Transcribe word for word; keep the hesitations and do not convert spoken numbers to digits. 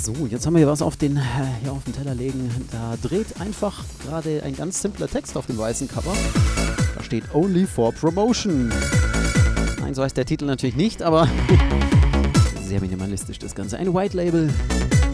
So, jetzt haben wir hier was auf den, hier auf den Teller legen. Da dreht einfach gerade ein ganz simpler Text auf dem weißen Cover. Da steht Only for Promotion. Nein, so heißt der Titel natürlich nicht, aber sehr minimalistisch das Ganze. Ein White Label.